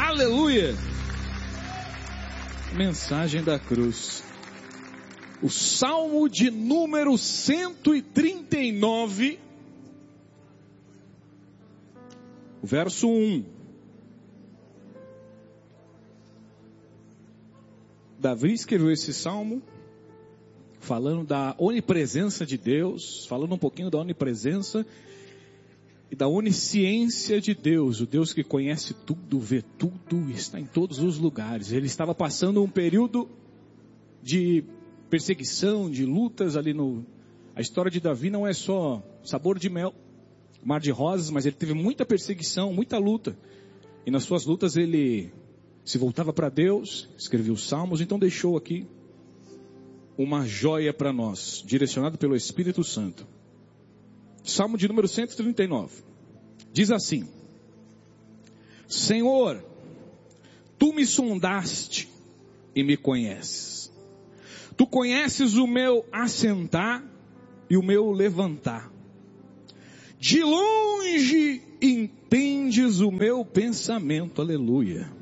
Aleluia! Mensagem da cruz. O Salmo de número 139, verso 1. Davi escreveu esse salmo falando da onipresença de Deus, falando um pouquinho da onipresença e da onisciência de Deus, o Deus que conhece tudo, vê tudo, está em todos os lugares. Ele estava passando um período de perseguição, de lutas ali no... A história de Davi não é só sabor de mel, mar de rosas, mas ele teve muita perseguição, muita luta. E nas suas lutas ele se voltava para Deus, escrevia os salmos, então deixou aqui uma joia para nós, direcionado pelo Espírito Santo. Salmo de número 139. Diz assim: Senhor, tu me sondaste e me conheces. Tu conheces o meu assentar e o meu levantar. De longe entendes o meu pensamento. Aleluia.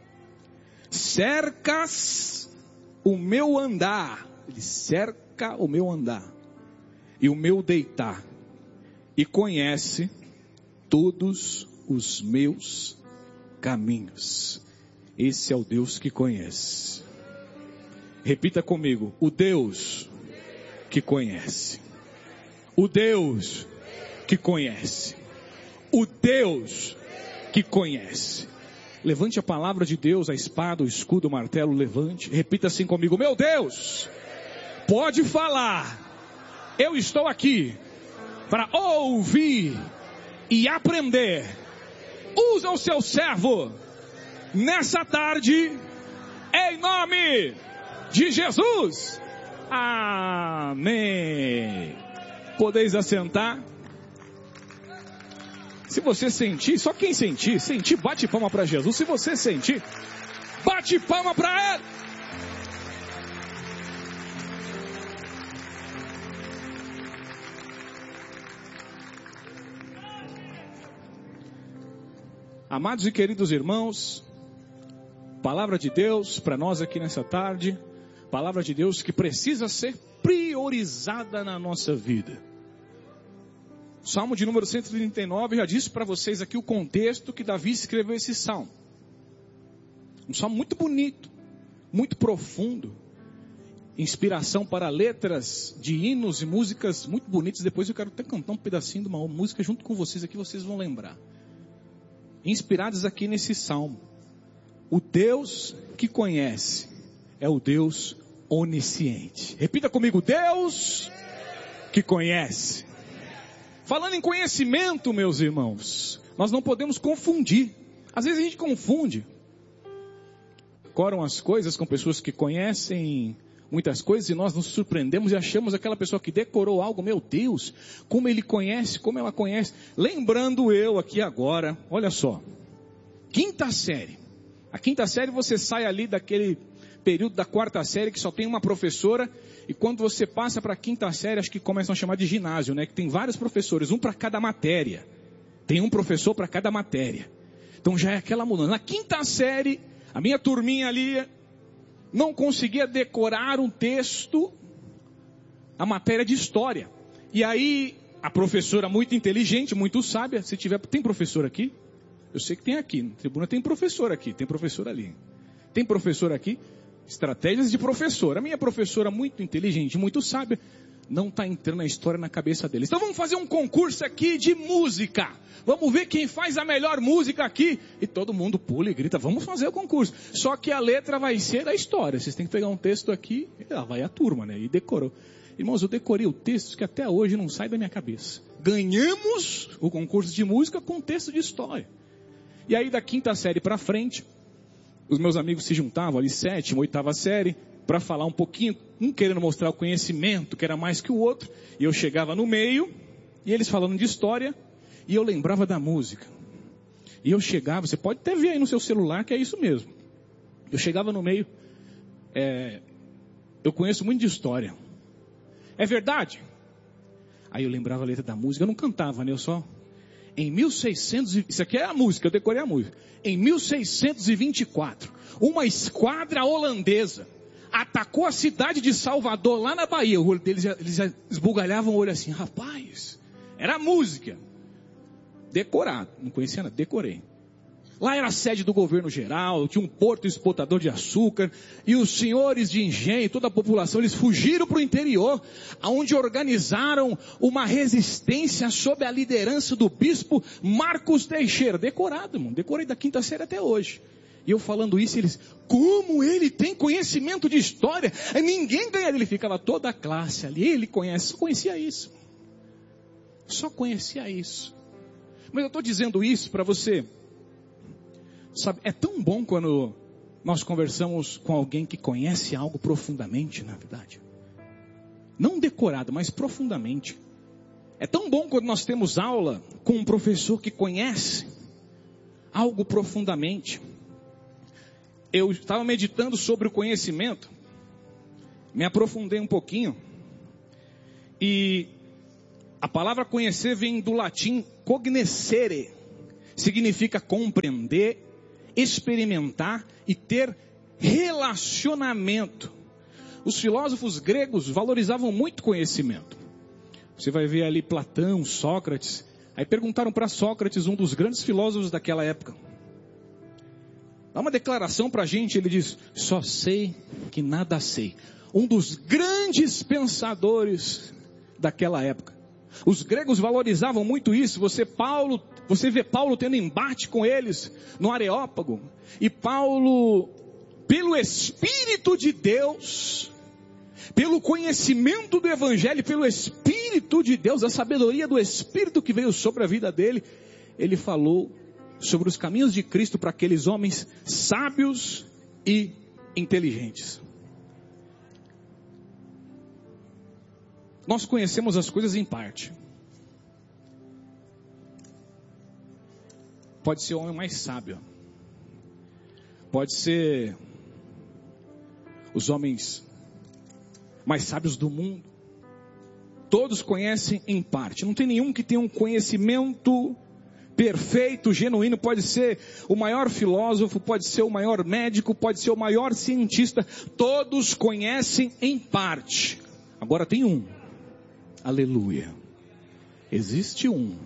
Cercas o meu andar. Ele cerca o meu andar e o meu deitar. E conhece todos os meus caminhos. Esse é o Deus que conhece. Repita comigo: o Deus que conhece. O Deus que conhece. O Deus que conhece. Levante a palavra de Deus, a espada, o escudo, o martelo, levante. Repita assim comigo: meu Deus, pode falar. Eu estou aqui para ouvir e aprender. Usa o seu servo nessa tarde, em nome de Jesus. Amém. Podeis assentar. Se você sentir, só quem sentir, bate palma para Jesus. Se você sentir, bate palma para Ele. Amados e queridos irmãos, palavra de Deus para nós aqui nessa tarde, palavra de Deus que precisa ser priorizada na nossa vida. O Salmo de número 139, já disse para vocês aqui o contexto que Davi escreveu esse salmo. Um salmo muito bonito, muito profundo, inspiração para letras de hinos e músicas muito bonitas. Depois eu quero até cantar um pedacinho de uma música junto com vocês aqui, vocês vão lembrar. Inspirados aqui nesse salmo. O Deus que conhece é o Deus onisciente. Repita comigo: Deus que conhece. Falando em conhecimento, meus irmãos, nós não podemos confundir. Às vezes a gente confunde. Decoram as coisas com pessoas que conhecem muitas coisas e nós nos surpreendemos e achamos aquela pessoa que decorou algo, meu Deus, como ele conhece, como ela conhece. Lembrando eu aqui agora, olha só, quinta série. A quinta série você sai ali daquele período da quarta série que só tem uma professora, e quando você passa para a quinta série, acho que começam a chamar de ginásio, né? Que tem vários professores, um para cada matéria. Tem um professor para cada matéria. Então já é aquela mudança. Na quinta série, a minha turminha ali não conseguia decorar um texto, a matéria de história. E aí, a professora muito inteligente, muito sábia, se tiver, tem professor aqui? Eu sei que tem aqui, na tribuna tem professor aqui, tem professor ali. Tem professor aqui, estratégias de professor. A minha professora muito inteligente, muito sábia, não está entrando a história na cabeça deles. Então vamos fazer um concurso aqui de música. Vamos ver quem faz a melhor música aqui. E todo mundo pula e grita, vamos fazer o concurso. Só que a letra vai ser da história. Vocês têm que pegar um texto aqui, e lá vai a turma, né? E decorou. Irmãos, eu decorei o texto que até hoje não sai da minha cabeça. Ganhamos o concurso de música com texto de história. E aí da quinta série para frente, os meus amigos se juntavam ali, sétima, oitava série, para falar um pouquinho, um querendo mostrar o conhecimento, que era mais que o outro, e eu chegava no meio, e eles falando de história, e eu lembrava da música. E eu chegava, você pode até ver aí no seu celular que é isso mesmo. Eu chegava no meio, eu conheço muito de história. É verdade? Aí eu lembrava a letra da música, eu não cantava, né? Isso aqui é a música, eu decorei a música. Em 1624, uma esquadra holandesa atacou a cidade de Salvador, lá na Bahia. O olho deles, eles já esbugalhavam o olho assim, rapaz, era música. Decorado, não conhecia nada, decorei. Lá era a sede do governo geral, tinha um porto exportador de açúcar, e os senhores de engenho, toda a população, eles fugiram para o interior, onde organizaram uma resistência sob a liderança do bispo Marcos Teixeira. Decorado, irmão, decorei da quinta série até hoje. E eu falando isso, eles, como ele tem conhecimento de história, ninguém ganha dele. Ficava toda a classe ali, ele só conhecia isso. Só conhecia isso. Mas eu estou dizendo isso para você. Sabe, é tão bom quando nós conversamos com alguém que conhece algo profundamente, na verdade. Não decorado, mas profundamente. É tão bom quando nós temos aula com um professor que conhece algo profundamente. Eu estava meditando sobre o conhecimento, me aprofundei um pouquinho, e a palavra conhecer vem do latim cognoscere, significa compreender, experimentar e ter relacionamento. Os filósofos gregos valorizavam muito conhecimento. Você vai ver ali Platão, Sócrates. Aí perguntaram para Sócrates, um dos grandes filósofos daquela época. Dá uma declaração para a gente, ele diz, só sei que nada sei. Um dos grandes pensadores daquela época. Os gregos valorizavam muito isso. Você vê Paulo tendo embate com eles no Areópago. E Paulo, pelo Espírito de Deus, pelo conhecimento do Evangelho, pelo Espírito de Deus, a sabedoria do Espírito que veio sobre a vida dele, ele falou sobre os caminhos de Cristo para aqueles homens sábios e inteligentes. Nós conhecemos as coisas em parte. Pode ser o homem mais sábio. Pode ser os homens mais sábios do mundo. Todos conhecem em parte. Não tem nenhum que tenha um conhecimento perfeito, genuíno. Pode ser o maior filósofo, pode ser o maior médico, pode ser o maior cientista. Todos conhecem em parte. Agora tem um. Aleluia. Existe um.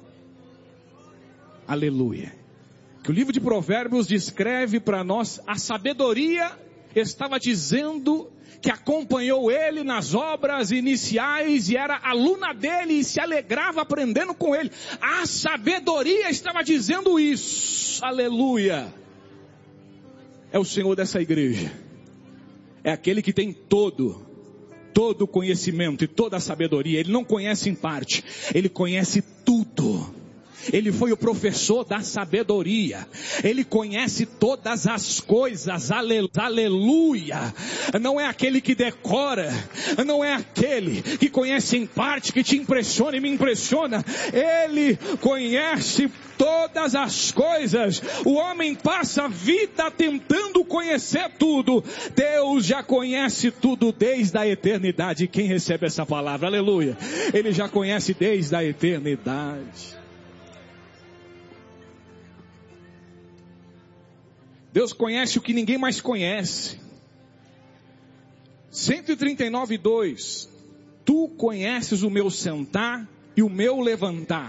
Aleluia. Que o livro de Provérbios descreve para nós, a sabedoria estava dizendo que acompanhou ele nas obras iniciais e era aluna dele e se alegrava aprendendo com ele. A sabedoria estava dizendo isso. Aleluia. É o Senhor dessa igreja. É aquele que tem todo o conhecimento e toda a sabedoria. Ele não conhece em parte, ele conhece tudo. Ele foi o professor da sabedoria. Ele conhece todas as coisas. Aleluia. Não é aquele que decora. Não é aquele que conhece em parte, que te impressiona e me impressiona. Ele conhece todas as coisas. O homem passa a vida tentando conhecer tudo. Deus já conhece tudo desde a eternidade. Quem recebe essa palavra? Aleluia. Ele já conhece desde a eternidade. Deus conhece o que ninguém mais conhece. 139:2. Tu conheces o meu sentar e o meu levantar.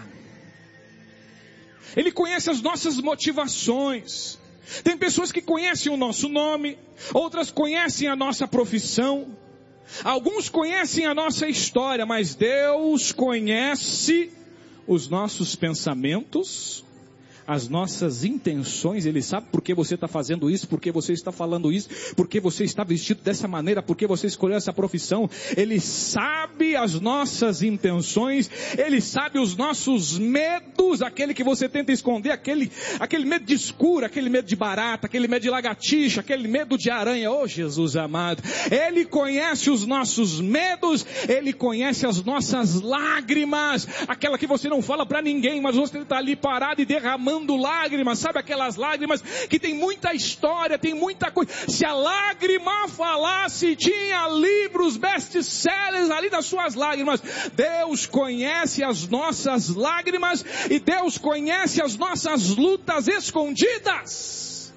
Ele conhece as nossas motivações. Tem pessoas que conhecem o nosso nome, outras conhecem a nossa profissão, alguns conhecem a nossa história, mas Deus conhece os nossos pensamentos, as nossas intenções. Ele sabe por que você está fazendo isso, por que você está falando isso, por que você está vestido dessa maneira, por que você escolheu essa profissão. Ele sabe as nossas intenções, ele sabe os nossos medos, aquele que você tenta esconder, aquele medo de escuro, aquele medo de barata, aquele medo de lagartixa, aquele medo de aranha. Oh, Jesus amado, ele conhece os nossos medos, ele conhece as nossas lágrimas, aquela que você não fala para ninguém, mas você está ali parado e derramando derramando lágrimas, sabe aquelas lágrimas que tem muita história, tem muita coisa. Se a lágrima falasse, tinha livros best-sellers ali das suas lágrimas. Deus conhece as nossas lágrimas e Deus conhece as nossas lutas escondidas.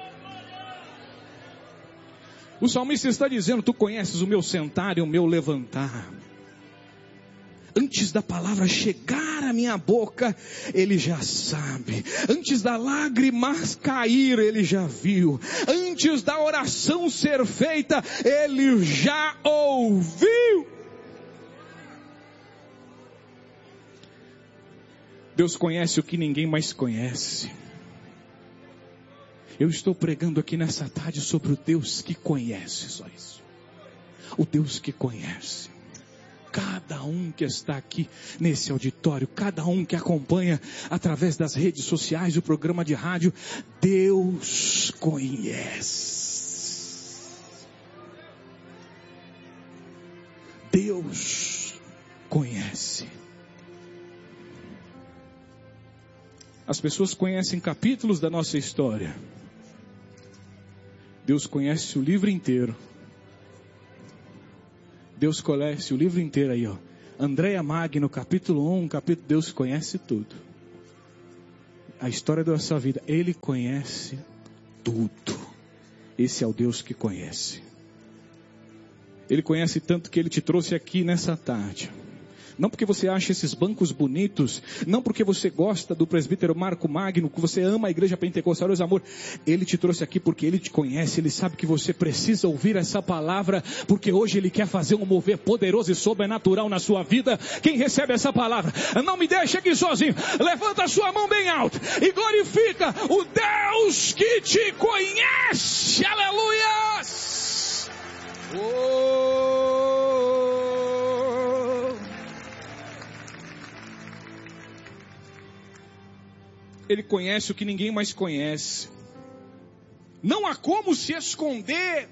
O salmista está dizendo: tu conheces o meu sentar e o meu levantar. Antes da palavra chegar à minha boca, Ele já sabe. Antes da lágrima cair, Ele já viu. Antes da oração ser feita, Ele já ouviu. Deus conhece o que ninguém mais conhece. Eu estou pregando aqui nessa tarde sobre o Deus que conhece, só isso. O Deus que conhece. Cada um que está aqui nesse auditório, cada um que acompanha através das redes sociais, o programa de rádio, Deus conhece. Deus conhece. As pessoas conhecem capítulos da nossa história. Deus conhece o livro inteiro. Deus conhece o livro inteiro aí, ó. Andréa Magno, capítulo 1, Deus conhece tudo. A história da sua vida, Ele conhece tudo. Esse é o Deus que conhece. Ele conhece tanto que Ele te trouxe aqui nessa tarde. Não porque você acha esses bancos bonitos, não porque você gosta do presbítero Marco Magno, que você ama a igreja pentecostal Deus Amor. Ele te trouxe aqui porque Ele te conhece, Ele sabe que você precisa ouvir essa palavra, porque hoje Ele quer fazer um mover poderoso e sobrenatural na sua vida. Quem recebe essa palavra, não me deixe aqui sozinho, levanta a sua mão bem alto e glorifica o Deus que te conhece. Aleluias! Ele conhece o que ninguém mais conhece. Não há como se esconder.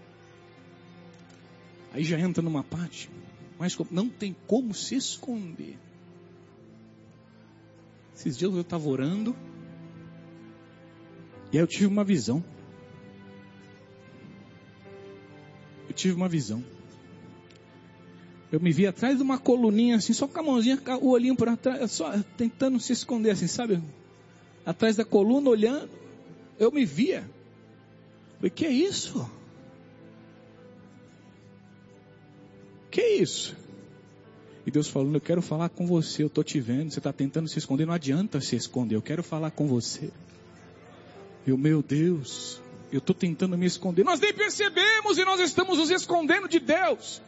Aí já entra numa parte. Mas não tem como se esconder. Esses dias eu estava orando. E aí eu tive uma visão. Eu me vi atrás de uma coluninha assim, só com a mãozinha, o olhinho por atrás, só tentando se esconder assim, sabe? Atrás da coluna, olhando, eu me via. Falei, que é isso? Que é isso? E Deus falando, eu quero falar com você, eu estou te vendo, você está tentando se esconder, não adianta se esconder, eu quero falar com você. Eu, meu Deus, eu estou tentando me esconder. Nós nem percebemos e nós estamos nos escondendo de Deus.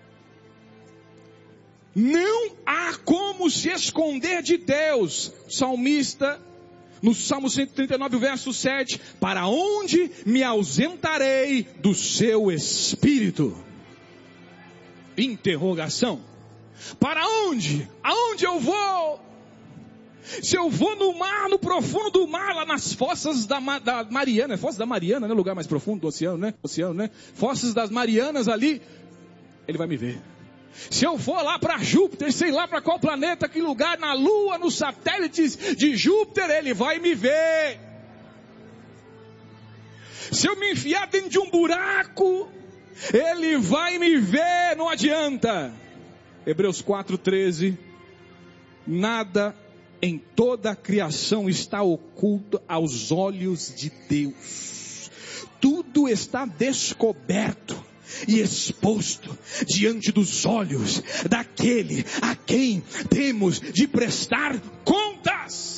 Não há como se esconder de Deus. Salmista, no Salmo 139, verso 7, para onde me ausentarei do seu Espírito? Interrogação. Para onde? Aonde eu vou? Se eu vou no mar, no profundo do mar, lá nas fossas da Mariana, fossas da Mariana, né? Lugar mais profundo do oceano, né? Fossas das Marianas ali, Ele vai me ver. Se eu for lá para Júpiter, sei lá para qual planeta, que lugar, na Lua, nos satélites de Júpiter, Ele vai me ver. Se eu me enfiar dentro de um buraco, Ele vai me ver, não adianta. Hebreus 4:13, nada em toda a criação está oculto aos olhos de Deus. Tudo está descoberto e exposto diante dos olhos daquele a quem temos de prestar contas.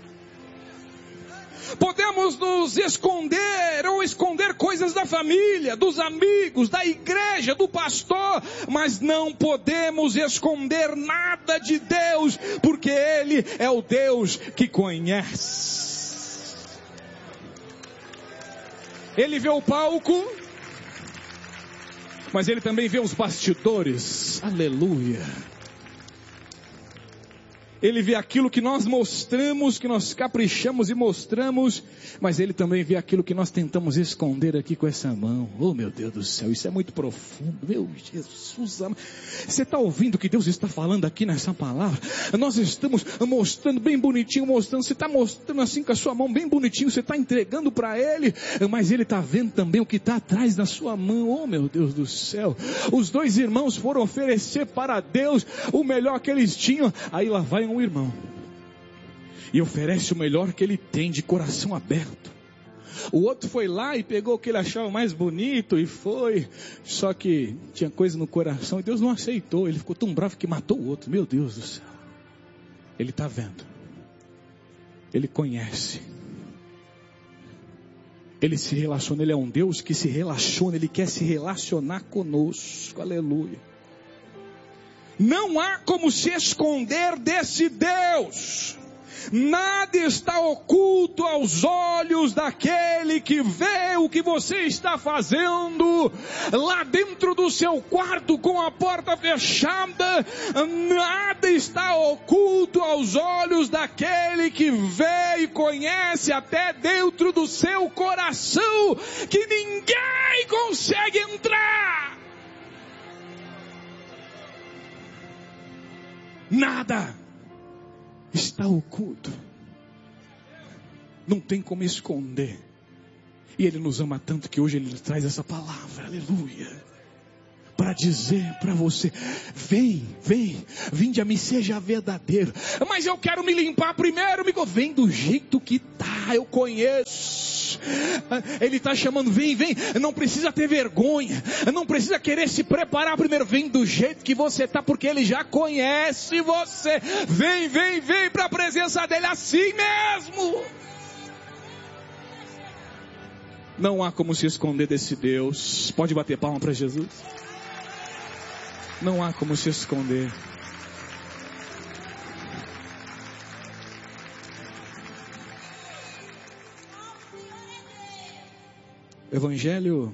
Podemos nos esconder ou esconder coisas da família, dos amigos, da igreja, do pastor, mas não podemos esconder nada de Deus, porque Ele é o Deus que conhece. Ele vê o palco, mas Ele também vê os bastidores. Aleluia. Ele vê aquilo que nós mostramos, que nós caprichamos e mostramos, mas Ele também vê aquilo que nós tentamos esconder aqui com essa mão. Oh, meu Deus do céu, isso é muito profundo. Meu Jesus, você está ouvindo o que Deus está falando aqui nessa palavra? Nós estamos mostrando bem bonitinho, você está mostrando assim com a sua mão bem bonitinho, você está entregando para Ele, mas Ele está vendo também o que está atrás da sua mão. Oh, meu Deus do céu. Os dois irmãos foram oferecer para Deus o melhor que eles tinham. Aí lá vai um irmão e oferece o melhor que ele tem, de coração aberto. O outro foi lá e pegou o que ele achava mais bonito e foi, só que tinha coisa no coração e Deus não aceitou. Ele ficou tão bravo que matou o outro. Meu Deus do céu. Ele está vendo, Ele conhece, Ele se relaciona. Ele é um Deus que se relaciona, Ele quer se relacionar conosco. Aleluia. Não há como se esconder desse Deus. Nada está oculto aos olhos daquele que vê o que você está fazendo lá dentro do seu quarto com a porta fechada. Nada está oculto aos olhos daquele que vê e conhece até dentro do seu coração, que ninguém consegue entrar. Nada está oculto. Não tem como esconder. E Ele nos ama tanto que hoje Ele nos traz essa palavra, aleluia, para dizer para você: vinde a mim, seja verdadeiro. Mas eu quero me limpar primeiro. Vem do jeito que tá, eu conheço. Ele está chamando, vem, não precisa ter vergonha, não precisa querer se preparar primeiro, vem do jeito que você está, porque Ele já conhece você. Vem para a presença dEle assim mesmo. Não há como se esconder desse Deus. Pode bater palma para Jesus. Não há como se esconder. O Evangelho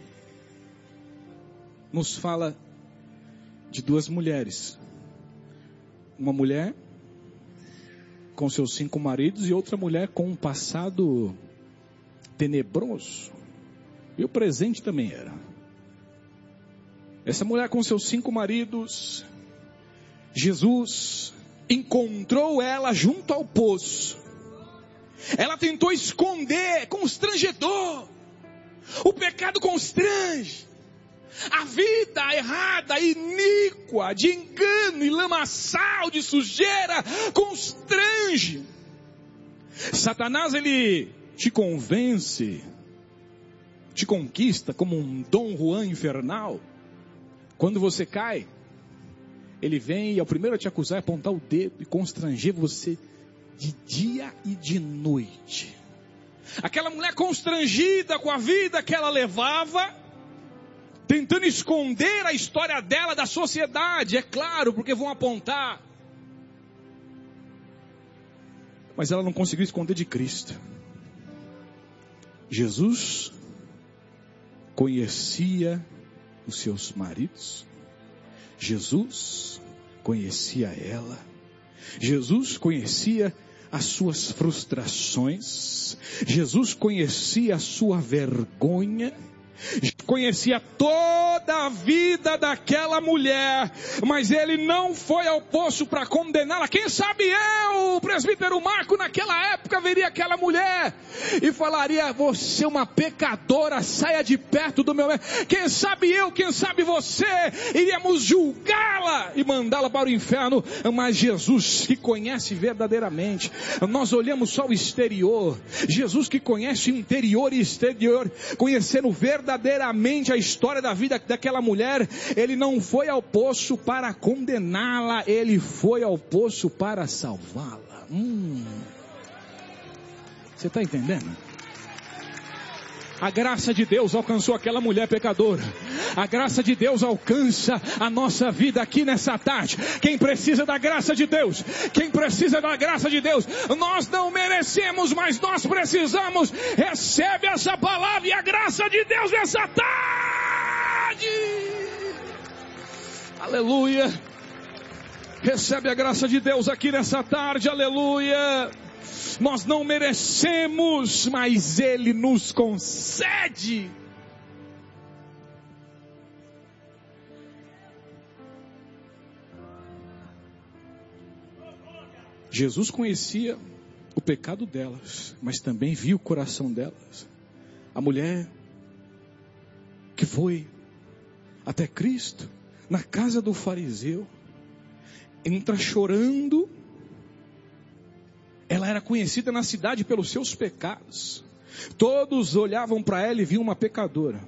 nos fala de duas mulheres. Uma mulher com seus 5 maridos e outra mulher com um passado tenebroso. E o presente também era. Essa mulher com seus 5 maridos, Jesus encontrou ela junto ao poço. Ela tentou esconder, constrangedor. O pecado constrange. A vida errada, iníqua, de engano e lamaçal, de sujeira, constrange. Satanás, ele te convence, te conquista como um Dom Juan infernal. Quando você cai, ele vem e é o primeiro a te acusar, apontar o dedo e constranger você de dia e de noite. Aquela mulher constrangida com a vida que ela levava, tentando esconder a história dela da sociedade, é claro, porque vão apontar. Mas ela não conseguiu esconder de Cristo. Jesus conhecia os seus maridos. Jesus conhecia ela. Jesus conhecia as suas frustrações. Jesus conhecia a sua vergonha. Conhecia toda a vida daquela mulher, mas ele não foi ao poço para condená-la. Quem sabe eu, o presbítero Marco, naquela época veria aquela mulher e falaria: você é uma pecadora, saia de perto do meu... Quem sabe eu, quem sabe você, iríamos julgá-la e mandá-la para o inferno. Mas Jesus, que conhece verdadeiramente, nós olhamos só o exterior. Jesus, que conhece o interior e exterior, conhecendo verdadeiramente a história da vida daquela mulher, ele não foi ao poço para condená-la, ele foi ao poço para salvá-la. Você está entendendo? A graça de Deus alcançou aquela mulher pecadora. A graça de Deus alcança a nossa vida aqui nessa tarde. Quem precisa da graça de Deus? Quem precisa da graça de Deus? Nós não merecemos, mas nós precisamos. Recebe essa palavra e a graça de Deus nessa tarde. Aleluia. Recebe a graça de Deus aqui nessa tarde, aleluia. Nós não merecemos, mas Ele nos concede. Jesus conhecia o pecado delas, mas também viu o coração delas. A mulher que foi até Cristo, na casa do fariseu, entra chorando. Ela era conhecida na cidade pelos seus pecados. Todos olhavam para ela e viam uma pecadora.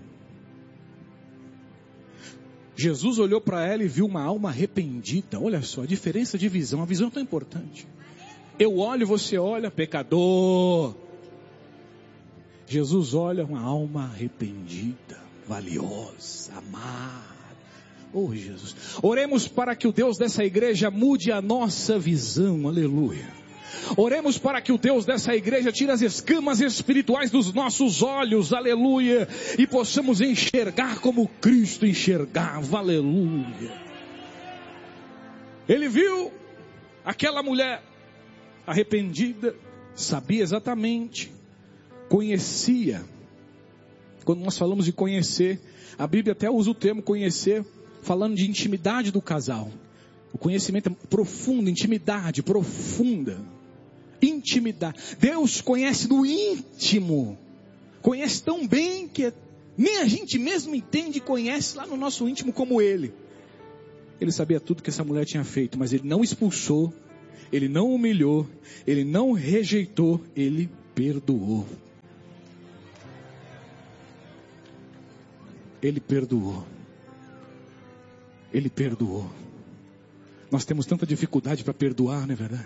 Jesus olhou para ela e viu uma alma arrependida. Olha só, a diferença de visão. A visão é tão importante. Eu olho, você olha, pecador. Jesus olha uma alma arrependida, valiosa, amada. Oh Jesus, oremos para que o Deus dessa igreja mude a nossa visão, aleluia. Oremos para que o Deus dessa igreja tire as escamas espirituais dos nossos olhos, aleluia, e possamos enxergar como Cristo enxergava, aleluia. Ele viu aquela mulher arrependida, sabia exatamente, conhecia. Quando nós falamos de conhecer, a Bíblia até usa o termo conhecer, falando de intimidade do casal. O conhecimento é profundo, intimidade profunda. Intimidade. Deus conhece no íntimo. Conhece tão bem que nem a gente mesmo entende e conhece lá no nosso íntimo como Ele. Ele sabia tudo que essa mulher tinha feito, mas Ele não expulsou, Ele não humilhou, Ele não rejeitou, Ele perdoou. Ele perdoou. Ele perdoou. Nós temos tanta dificuldade para perdoar, não é verdade?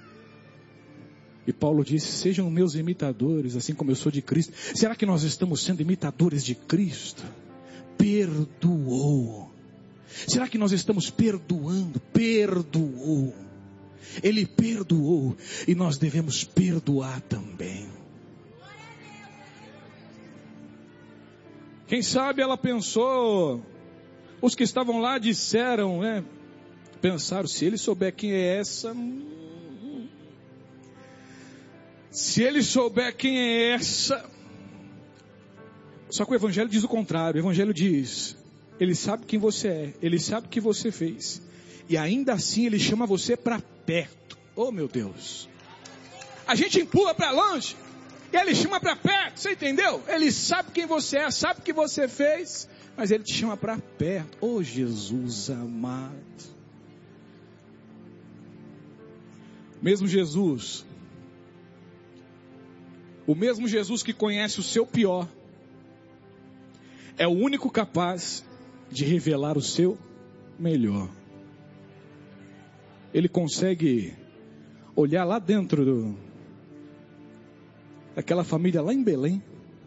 E Paulo disse, sejam meus imitadores, assim como eu sou de Cristo. Será que nós estamos sendo imitadores de Cristo? Perdoou. Será que nós estamos perdoando? Perdoou. Ele perdoou e nós devemos perdoar também. Quem sabe ela pensou, os que estavam lá disseram, pensaram, se ele souber quem é essa, se ele souber quem é essa. Só que o Evangelho diz o contrário. O Evangelho diz, ele sabe quem você é, ele sabe o que você fez, e ainda assim ele chama você para perto. Oh meu Deus, a gente empurra para longe, e ele chama para perto, você entendeu? Ele sabe quem você é, sabe o que você fez, mas ele te chama para perto. Oh Jesus amado. Mesmo Jesus, o mesmo Jesus que conhece o seu pior, é o único capaz de revelar o seu melhor. Ele consegue olhar lá dentro daquela família lá em Belém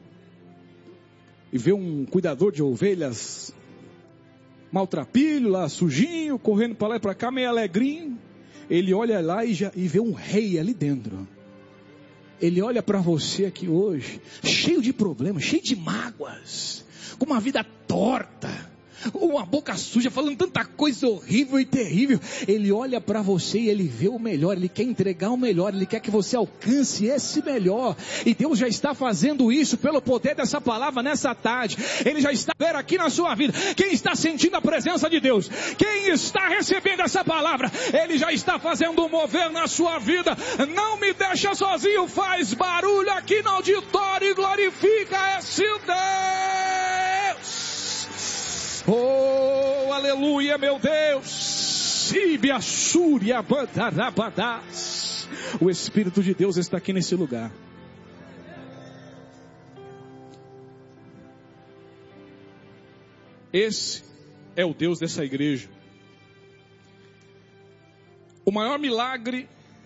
e ver um cuidador de ovelhas maltrapilho lá, sujinho, correndo para lá e para cá, meio alegrinho. Ele olha lá e vê um rei ali dentro. Ele olha para você aqui hoje, cheio de problemas, cheio de mágoas, com uma vida torta, uma boca suja, falando tanta coisa horrível e terrível. Ele olha para você e ele vê o melhor, ele quer entregar o melhor, ele quer que você alcance esse melhor. E Deus já está fazendo isso pelo poder dessa palavra nessa tarde. Ele já está aqui na sua vida. Quem está sentindo a presença de Deus, quem está recebendo essa palavra, Ele já está fazendo um mover na sua vida. Não me deixa sozinho, faz barulho aqui no auditório e glorifica esse Deus. Oh, aleluia, meu Deus. O Espírito de Deus está aqui nesse lugar. Esse é o Deus dessa igreja. O maior milagre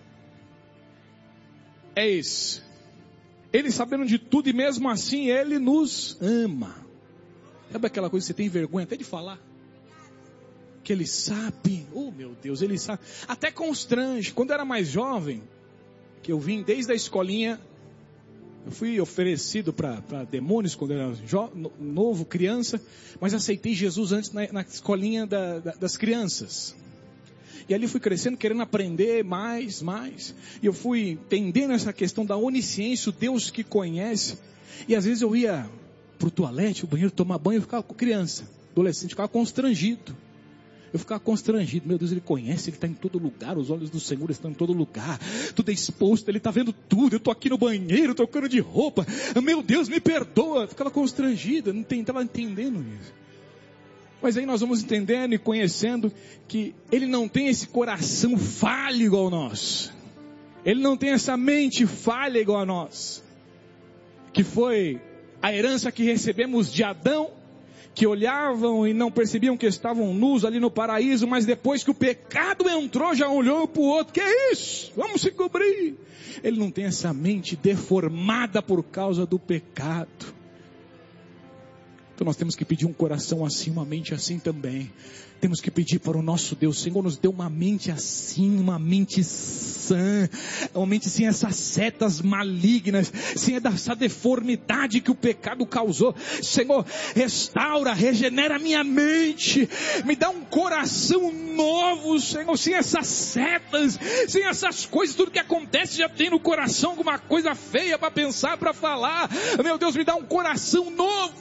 é esse. Ele sabendo de tudo e mesmo assim Ele nos ama. Sabe aquela coisa que você tem vergonha até de falar? Que Ele sabe, oh meu Deus, Ele sabe. Até constrange. Quando eu era mais jovem, que eu vim desde a escolinha, eu fui oferecido para demônios quando eu era novo, criança, mas aceitei Jesus antes na escolinha das crianças. E ali fui crescendo, querendo aprender mais. E eu fui entendendo essa questão da onisciência, o Deus que conhece. E às vezes eu ia pro toalete, o banheiro, tomar banho, eu ficava com criança, adolescente, ficava constrangido. Meu Deus, Ele conhece, Ele está em todo lugar, os olhos do Senhor estão em todo lugar, tudo é exposto, Ele está vendo tudo, eu estou aqui no banheiro, trocando de roupa, meu Deus, me perdoa. Ficava constrangido, não estava entendendo isso. Mas aí nós vamos entendendo e conhecendo que Ele não tem esse coração falho igual a nós, Ele não tem essa mente falha igual a nós, que foi a herança que recebemos de Adão, que olhavam e não percebiam que estavam nus ali no paraíso, mas depois que o pecado entrou, já olhou para o outro, que é isso? Vamos se cobrir. Ele não tem essa mente deformada por causa do pecado. Então nós temos que pedir um coração assim, uma mente assim também. Temos que pedir para o nosso Deus: Senhor, nos dê uma mente assim, uma mente sã, uma mente sem essas setas malignas, sem essa deformidade que o pecado causou. Senhor, restaura, regenera a minha mente, me dá um coração novo, Senhor, sem essas setas, sem essas coisas, tudo que acontece já tem no coração alguma coisa feia para pensar, para falar. Meu Deus, me dá um coração novo.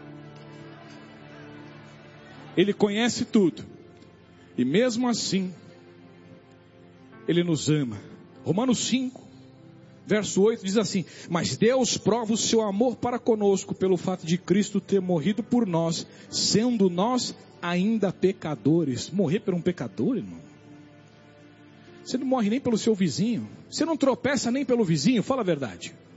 Ele conhece tudo, e mesmo assim, Ele nos ama. Romanos 5, verso 8 diz assim: mas Deus prova o seu amor para conosco, pelo fato de Cristo ter morrido por nós, sendo nós ainda pecadores. Morrer por um pecador, irmão? Você não morre nem pelo seu vizinho, você não tropeça nem pelo vizinho, fala a verdade.